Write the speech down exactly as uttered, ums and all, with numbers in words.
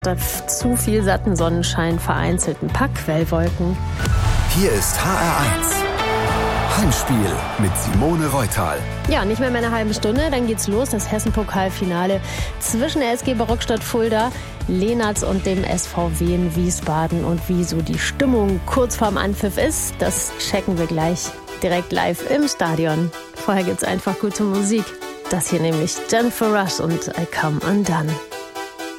Statt zu viel satten Sonnenschein vereinzelt ein paar Quellwolken. Hier ist H R eins. Heimspiel mit Simone Reutal. Ja, nicht mehr, mehr eine halbe Stunde, dann geht's los. Das Hessen-Pokalfinale zwischen der S G Barockstadt Fulda, Lehnertz und dem S V W in Wiesbaden. Und wie so die Stimmung kurz vorm Anpfiff ist, das checken wir gleich direkt live im Stadion. Vorher gibt's einfach gute Musik. Das hier nämlich Jennifer Rush und I Come Undone.